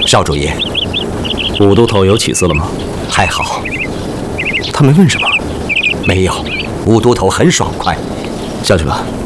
少主爷， 武都头有起色了吗？ 还好， 他没问什么。 没有。武都头很爽快。 下去吧。